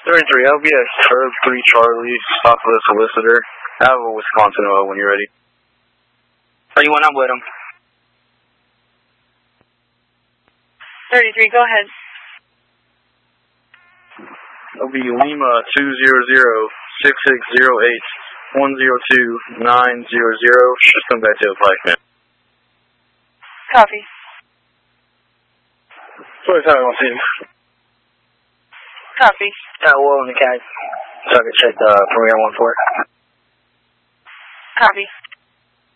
33, I'll be at Curb 3 Charlie, stop for the solicitor. I have a Wisconsin when you're ready. Are you I'm with him? 33, go ahead. It'll be Lima 200-6608-102900. Just come back to the Pike, man. Copy. Sorry, I don't see him. Copy. Well in the cat, so I can check the Premier 14. Copy.